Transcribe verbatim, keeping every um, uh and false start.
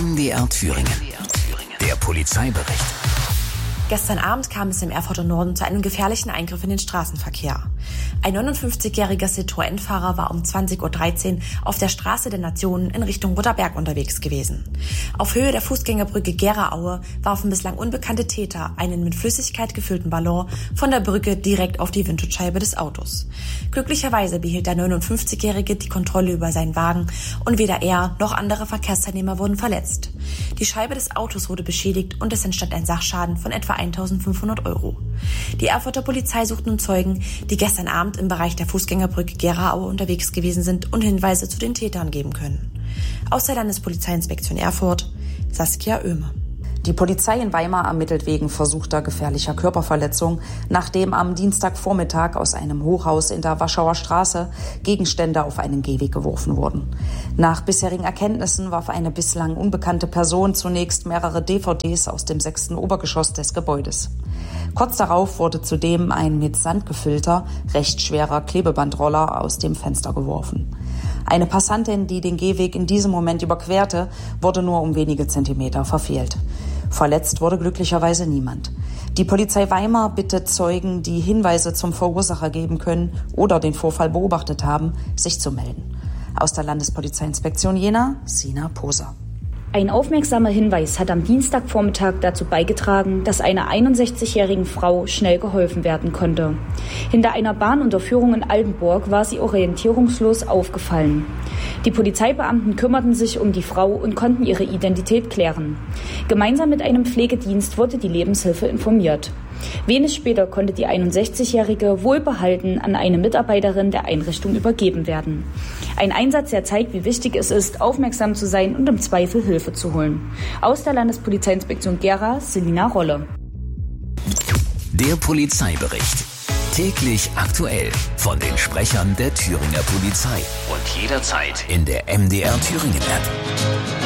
M D R Thüringen. Der Polizeibericht. Gestern Abend kam es im Erfurter Norden zu einem gefährlichen Eingriff in den Straßenverkehr. Ein neunundfünfzigjähriger Citroën-Fahrer war um zwanzig Uhr dreizehn auf der Straße der Nationen in Richtung Rotterberg unterwegs gewesen. Auf Höhe der Fußgängerbrücke Gera-Aue warfen bislang unbekannte Täter einen mit Flüssigkeit gefüllten Ballon von der Brücke direkt auf die Windschutzscheibe des Autos. Glücklicherweise behielt der neunundfünfzigjährige die Kontrolle über seinen Wagen und weder er noch andere Verkehrsteilnehmer wurden verletzt. Die Scheibe des Autos wurde beschädigt und es entstand ein Sachschaden von etwa eintausendfünfhundert Euro. Die Erfurter Polizei sucht nun Zeugen, die gestern Abend im Bereich der Fußgängerbrücke Gera-Aue unterwegs gewesen sind und Hinweise zu den Tätern geben können. Aus der Landespolizeiinspektion Erfurt, Saskia Oehme. Die Polizei in Weimar ermittelt wegen versuchter gefährlicher Körperverletzung, nachdem am Dienstagvormittag aus einem Hochhaus in der Warschauer Straße Gegenstände auf einen Gehweg geworfen wurden. Nach bisherigen Erkenntnissen warf eine bislang unbekannte Person zunächst mehrere D V Ds aus dem sechsten Obergeschoss des Gebäudes. Kurz darauf wurde zudem ein mit Sand gefüllter, recht schwerer Klebebandroller aus dem Fenster geworfen. Eine Passantin, die den Gehweg in diesem Moment überquerte, wurde nur um wenige Zentimeter verfehlt. Verletzt wurde glücklicherweise niemand. Die Polizei Weimar bittet Zeugen, die Hinweise zum Verursacher geben können oder den Vorfall beobachtet haben, sich zu melden. Aus der Landespolizeiinspektion Jena, Sina Poser. Ein aufmerksamer Hinweis hat am Dienstagvormittag dazu beigetragen, dass einer einundsechzigjährigen Frau schnell geholfen werden konnte. Hinter einer Bahnunterführung in Altenburg war sie orientierungslos aufgefallen. Die Polizeibeamten kümmerten sich um die Frau und konnten ihre Identität klären. Gemeinsam mit einem Pflegedienst wurde die Lebenshilfe informiert. Wenig später konnte die einundsechzigjährige wohlbehalten an eine Mitarbeiterin der Einrichtung übergeben werden. Ein Einsatz, der zeigt, wie wichtig es ist, aufmerksam zu sein und im Zweifel Hilfe zu holen. Aus der Landespolizeiinspektion Gera, Selina Rolle. Der Polizeibericht. Täglich aktuell von den Sprechern der Thüringer Polizei. Und jederzeit in der M D R Thüringen App.